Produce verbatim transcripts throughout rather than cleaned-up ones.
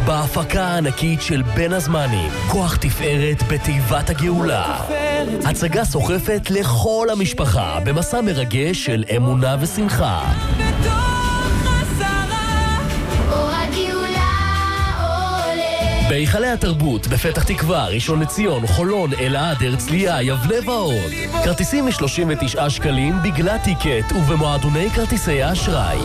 בהפקה הענקית של בין הזמנים, כוח תפארת בתיבת הגאולה. הצגה סוחפת לכל המשפחה במסע מרגש של אמונה ושמחה. בהיכלי התרבות, בפתח תקווה, ראשון לציון, חולון, אלעד, הרצליה, יבנה ועוד. כרטיסים מ-שלושים ותשעה שקלים בגלל טיקט ובמועדוני כרטיסי האשראי.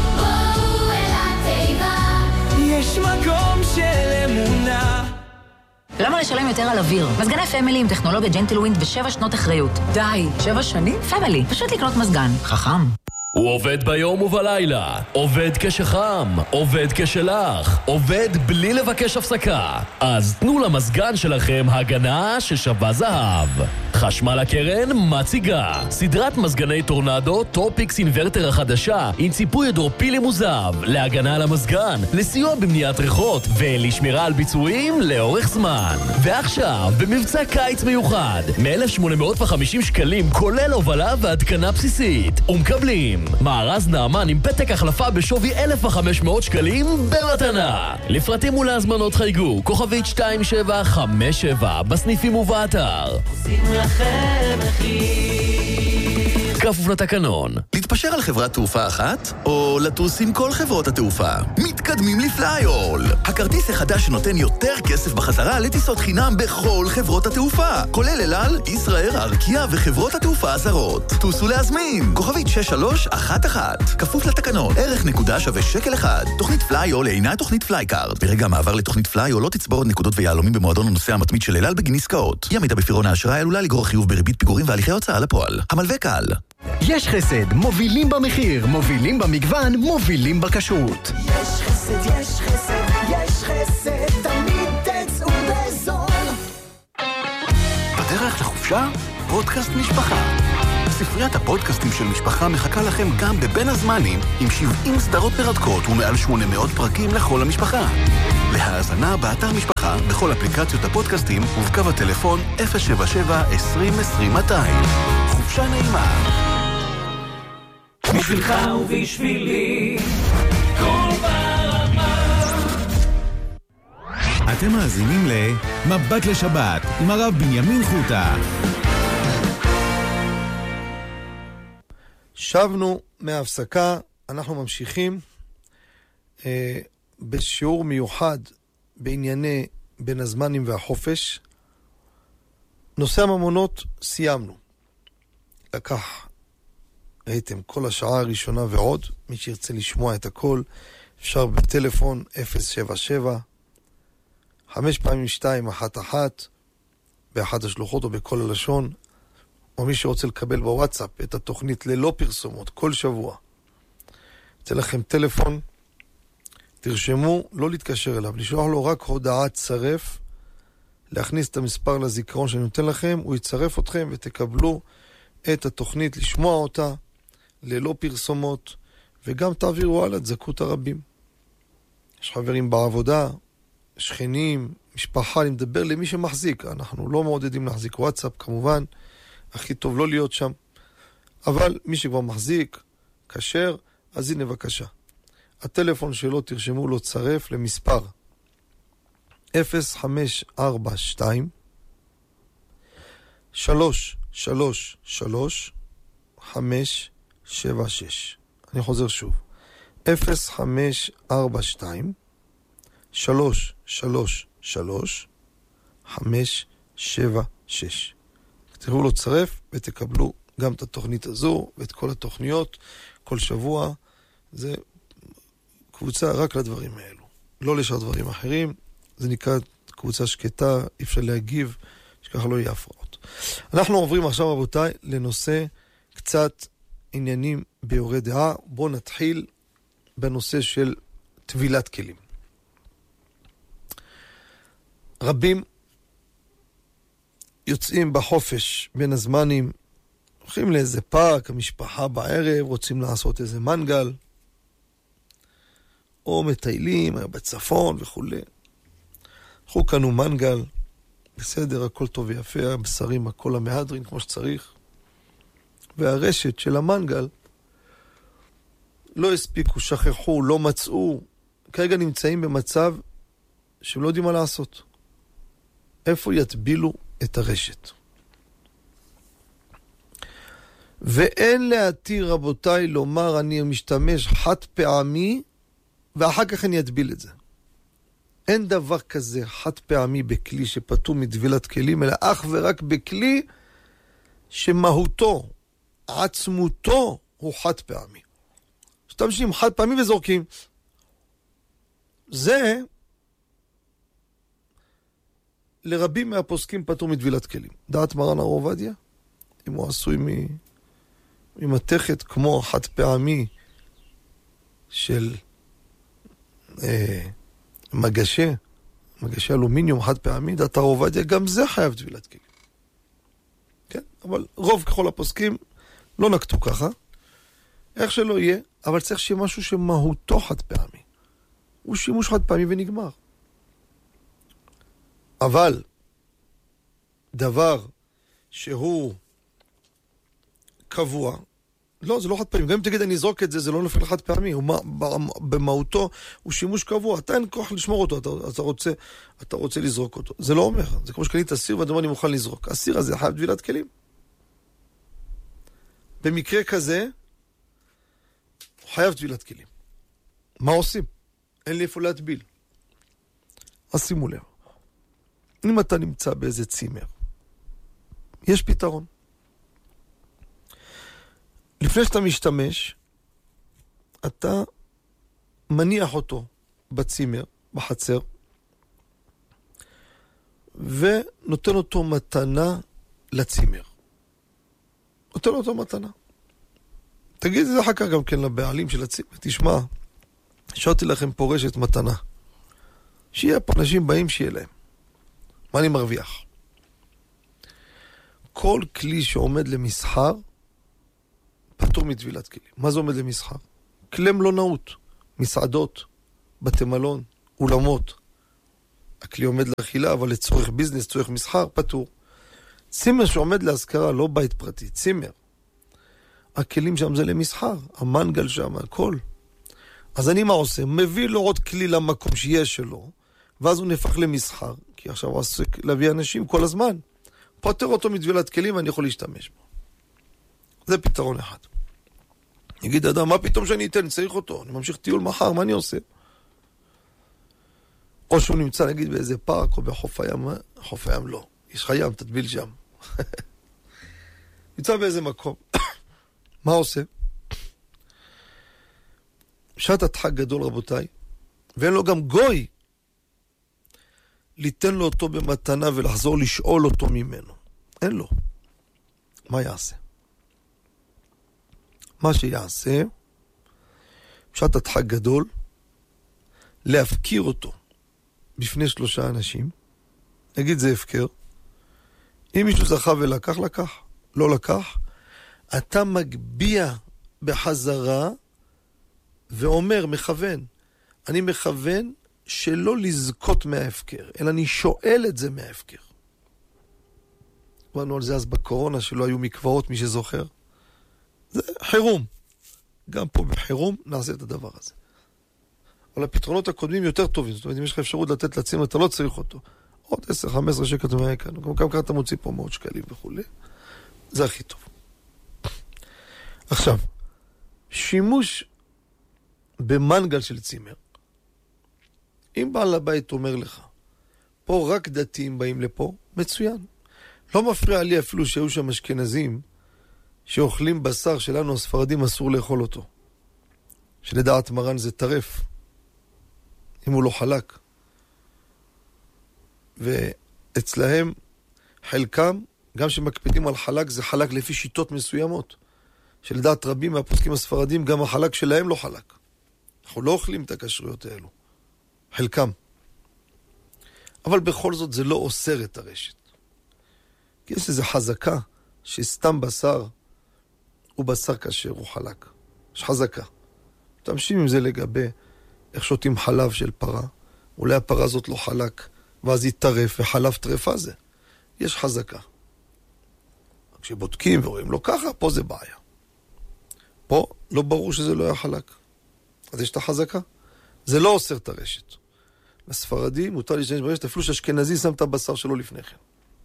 יש מקום של אמונה. למה לשלם יותר על אוויר? מזגני פמילי עם טכנולוגיה ג'נטלווינד ושבע שנות אחריות. די, שבע שנים? פמילי, פשוט לקנות מזגן. חכם. הוא עובד ביום ובלילה, עובד כשחם, עובד כשלח, עובד בלי לבקש הפסקה. אז תנו למזגן שלכם הגנה ששווה זהב. חשמל הקרן מציגה סדרת מזגני טורנדו טופיקס אינברטר החדשה עם ציפוי הידרופילי מוזב להגנה על המזגן, לסיוע במניעת ריחות ולשמירה על ביצועים לאורך זמן. ועכשיו במבצע קיץ מיוחד מ-אלף שמונה מאות וחמישים שקלים כולל הובלה והתקנה בסיסית, ומקבלים מארז נעמן עם פתק החלפה בשווי אלף וחמש מאות שקלים במתנה. לפרטים ולהזמנות חייגו כוכבית שתיים שבע חמש שבע בסניפים ובאתר. כפוף לתקנון. להתפשר על חברת תעופה אחת או לטוס עם כל חברות התעופה? מתקדמים לפלייול, הכרטיס החדש שנותן יותר כסף בחזרה לטיסות חינם בכל חברות התעופה, כולל אל על, ישראייר, ארקיע וחברות התעופה הזרות. טוסו להזמין כוכבית שש שלוש אחת אחת. כפוף לתקנון. ערך נקודה שווה שקל אחד. תוכנית פלייול אינה תוכנית פלייקארד. ברגע המעבר לתוכנית פלייול לא תצבור נקודות ויהלומים במועדון הנוסע המתמיד של אל על בגין עסקאות. אי עמידה בפירעון האשראי עלולה לגרור חיוב בריבית פיגורים והליכי הוצאה לפועל. המלווה קל. יש חסד, מובילים במחיר, מובילים במגוון, מובילים בכשרות. יש חסד, יש חסד, יש חסד, תמיד תצאו בזול. בדרך לחופשה, פודקאסט משפחה. ספריית הפודקאסטים של משפחה מחכה לכם גם בבין הזמנים, עם שבעים סדרות מרתקות ומעל שמונה מאות פרקים לכל המשפחה. להאזנה באתר משפחה, בכל אפליקציות הפודקאסטים ובקו הטלפון אפס שבע שבע עשרים עשרים מאתיים. חופשה נעימה. בשבילך ובשבילי, כל ברמה. אתם מאזינים למבט לשבת עם הרב בנימין חוטה. שבנו מההפסקה, אנחנו ממשיכים אה, בשיעור מיוחד בענייני בין הזמנים והחופש. נושא הממונות סיימנו. לקח, ראיתם, כל השעה הראשונה ועוד. מי שירצה לשמוע את הכל, אפשר בטלפון אפס שבע שבע, חמש פעמים שתיים, אחת אחת, באחת השלוחות או בכל הלשון, או מי שרוצה לקבל בוואטסאפ את התוכנית ללא פרסומות כל שבוע. אתן לכם טלפון, תרשמו, לא להתקשר אליו, לשלוח לו רק הודעת צרף, להכניס את המספר לזיכרון שאני נותן לכם, הוא יצרף אתכם ותקבלו את התוכנית, לשמוע אותה ללא פרסומות, וגם תעבירו הלאה, תזכו את הרבים. יש חברים בעבודה, שכנים, משפחה, אני מדבר למי שמחזיק, אנחנו לא מעודדים להחזיק וואטסאפ כמובן, הכי טוב לא להיות שם, אבל מי שכבר מחזיק, כשר, אז הנה בבקשה. הטלפון שלו תרשמו לו צרף למספר אפס חמש ארבע שתיים שלוש שלוש שלוש חמש שבע שש. אני חוזר שוב. אפס חמש ארבע שתיים שלוש שלוש שלוש חמש שבע שש. תראו לו צרף ותקבלו גם את התוכנית הזו ואת כל התוכניות כל שבוע. זה קבוצה רק לדברים האלו, לא לשאר דברים אחרים. זה נקרא קבוצה שקטה, אי אפשר להגיב, שככה לא יהיה הפרעות. אנחנו עוברים עכשיו רבותיי לנושא קצת עניינים ביורי דעה. בואו נתחיל בנושא של טבילת כלים. רבים יוצאים בחופש בין הזמנים, הולכים לאיזה פארק, המשפחה בערב, רוצים לעשות איזה מנגל, או מטיילים בצפון וכו'. אנחנו קנו מנגל, בסדר, הכל טוב ויפה, הבשרים, הכל המהדרין כמו שצריך, והרשת של המנגל לא הספיקו, שכחו, לא מצאו, כרגע נמצאים במצב שהם לא יודעים מה לעשות. איפה יטבילו את הרשת? ואין להתיר, רבותיי, לומר אני משתמש חד פעמי, ואחר כך אני אטביל את זה. אין דבר כזה חד פעמי בכלי שפטור מטבילת כלים, אלא אך ורק בכלי שמהותו, עצמותו, הוא חד פעמי. משתמשים חד פעמי וזורקים. זה לרבים מהפוסקים פטור מטבילת כלים. דעת מרן הר עובדיה, אם הוא עשוי ממתכת כמו חד פעמי של אה, מגשה, מגשה אלומיניום חד פעמי, דעת הר עובדיה, גם זה חייב טבילת כלים. כן? אבל רוב ככל הפוסקים לא נקטו ככה. איך שלא יהיה, אבל צריך שיהיה משהו שמהותו חד פעמי. הוא שימוש חד פעמי ונגמר. אבל דבר שהוא קבוע, לא, זה לא חד פעמי. גם אם תגיד אני אזרוק את זה, זה לא נופל חד פעמי. הוא, במהותו הוא שימוש קבוע. אתה אין כוח לשמור אותו, אתה, אתה, רוצה, אתה רוצה לזרוק אותו. זה לא אומר. זה כמו שקנית אסיר ואתה אומר אני מוכן לזרוק. אסיר הזה חייב טבילת כלים. במקרה כזה, הוא חייב טבילת כלים. מה עושים? אין לי איפה להטביל. אז שימו לב. אם אתה נמצא באיזה צימר, יש פתרון. לפני שאתה משתמש, אתה מניח אותו בצימר, בחצר, ונותן אותו מתנה לצימר. נותן אותו מתנה. תגיד את זה אחר כך גם כן לבעלים של הצימר. תשמע, השארתי לכם פה רשת מתנה. שיהיה פה אנשים באים שיהיה להם. מה אני מרוויח? כל כלי שעומד למסחר, פטור מטבילת כלים. מה זה עומד למסחר? כלי מלונאות, מסעדות, בתי מלון, אולמות. הכלי עומד לאכילה, אבל לצורך ביזנס, צורך מסחר, פטור. צימר שעומד להשכרה, לא בית פרטי, צימר. הכלים שם זה למסחר, המנגל שם, הכל. אז אני מה עושה? מביא לו עוד כלי למקום שיש שלו, ואז הוא נפח למסחר, כי עכשיו הוא עסק להביא אנשים כל הזמן. פותר אותו מטבילת כלים ואני יכול להשתמש בו. זה פתרון אחד. יגיד אדם, מה פתאום שאני אתן? צריך אותו. אני ממשיך טיול מחר, מה אני עושה? או שהוא נמצא, נגיד, באיזה פארק או בחוף הים, חוף הים לא. יש לך ים, תטביל שם. נמצא באיזה מקום. מה עושה? שעת הדחק גדול, רבותיי, ואין לו גם גוי ליתן לו אותו במתנה ולחזור לשאול אותו ממנו. אין לו. מה יעשה? מה שיעשה, שעת הדחק גדול, להפקיר אותו בפני שלושה אנשים. נגיד זה הפקר. אם מישהו זכה ולקח, לקח. לא לקח. אתה מגביע בחזרה ואומר, מכוון. אני מכוון שלא לזכות מההפקר, אלא אני שואל את זה מההפקר. אמרנו על זה אז בקורונה, שלא היו מקוואות, מי שזוכר. זה חירום. גם פה בחירום נעשה את הדבר הזה. אבל הפתרונות הקודמים יותר טובים. זאת אומרת, אם יש לך אפשרות לתת לצימר, אתה לא צריך אותו. עוד עשר חמש עשרה שקל תומר כאן. גם כמה אתה מוציא פה מאות שקלים וכו'. זה הכי טוב. עכשיו, שימוש במנגל של צימר. אם בעל הבית אומר לך, פה רק דתיים באים לפה, מצוין. לא מפריע לי אפילו שהיו שם אשכנזים שאוכלים בשר שלנו הספרדים אסור לאכול אותו. שלדעת מרן זה טרף. אם הוא לא חלק. ואצלהם חלקם, גם שמקפידים על חלק, זה חלק לפי שיטות מסוימות. שלדעת רבים מהפוסקים הספרדים, גם החלק שלהם לא חלק. אנחנו לא אוכלים את הכשרויות האלו. חלקם. אבל בכל זאת זה לא אוסר את הרשת. כי יש איזו חזקה שסתם בשר הוא בשר כשר, הוא חלק. יש חזקה. תמשים עם זה לגבי איך שותים חלב של פרה. אולי הפרה הזאת לא חלק, ואז היא טרף, וחלב טרפה זה. יש חזקה. כשבודקים ורואים לא ככה, פה זה בעיה. פה לא ברור שזה לא היה חלק. אז יש את החזקה. זה לא אוסר את הרשת. הספרדי מותר להשתמש ברשת, אפילו שאשכנזי שם את הבשר שלו לפני כן.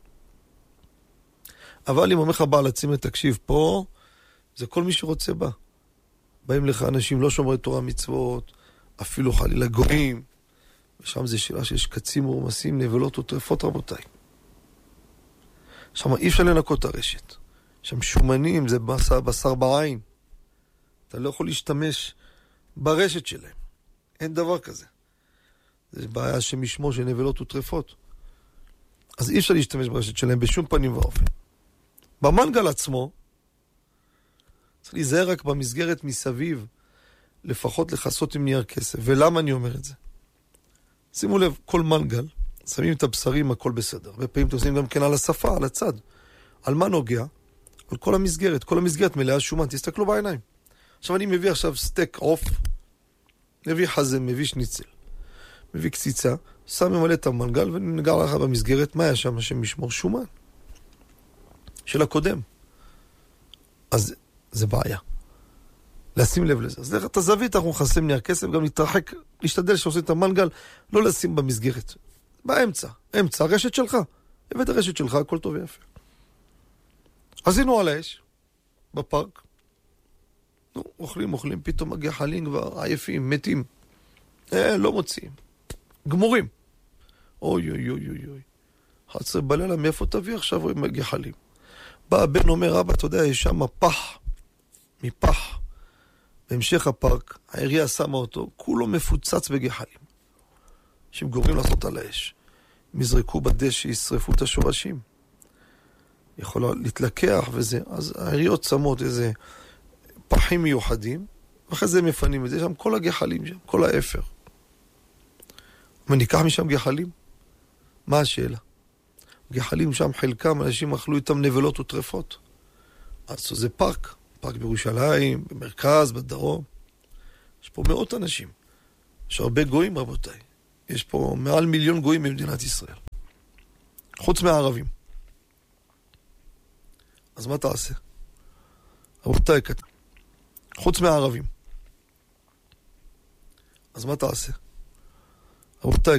אבל אם אומר לך בעל הצימר, תקשיב, פה זה כל מי שרוצה בה. באים לך אנשים לא שומרי תורה מצוות, אפילו חלילה גויים, ושם זה שאלה שיש קצים מורמסים, נבלות וטרפות רבותיי. שם אי אפשר לנקות את הרשת. שם שומנים, זה בשר, בשר בעין. אתה לא יכול להשתמש ברשת שלהם. אין דבר כזה. זה בעיה שמשמור של נבלות וטרפות. אז אי אפשר להשתמש ברשת שלהם בשום פנים ואופן. במנגל עצמו, צריך להיזהר רק במסגרת מסביב, לפחות לחסות עם נייר כסף. ולמה אני אומר את זה? שימו לב, כל מנגל, שמים את הבשרים, הכל בסדר. ופעמים אתם עושים גם כן על השפה, על הצד. על מה נוגע? על כל המסגרת. כל המסגרת מלאה שומן, תסתכלו בעיניים. עכשיו אני מביא עכשיו סטייק עוף, מביא חזה, מביא שניצל, מביא קציצה, שם ממלא את המנגל ונגע לך במסגרת, מה היה שם? השם משמור שומן. של הקודם. אז זה בעיה. לשים לב לזה. אז את הזווית אנחנו נחסם נייר כסף, גם להתרחק, להשתדל שעושה את המנגל, לא לשים במסגרת. באמצע, אמצע, הרשת שלך. הבאת הרשת שלך, הכל טוב ויפה. אז הנה על האש, בפארק. נו, אוכלים, אוכלים, פתאום מגיע חלים כבר, עייפים, מתים. אה, לא מוציאים. גמורים. אוי, אוי, אוי, אוי, אוי. אחת עשרה בלילה, מאיפה תביא עכשיו מגיע חלים? בא הבן אומר, רבא, אתה יודע, יש שם פח, מפח. בהמשך הפארק, העירייה שמה אותו, כולו מפוצץ בגחלים. שהם גורמים לעשות על האש. הם יזרקו בדשא, ישרפו את השורשים. יכולה להתלקח וזה. אז העיריות שמות איזה פחים מיוחדים, ואחרי זה הם מפנים את זה, שם כל הגחלים שם, כל האפר. וניקח משם גחלים? מה השאלה? גחלים שם חלקם, אנשים אכלו איתם נבלות וטרפות. אז זה פארק. פארק בירושלים, במרכז, בדרום. יש פה מאות אנשים. יש הרבה גויים, רבותיי. יש פה מעל מיליון גויים במדינת ישראל. חוץ מהערבים. אז מה תעשה? רבותיי, חוץ מהערבים. אז מה תעשה? רבותיי,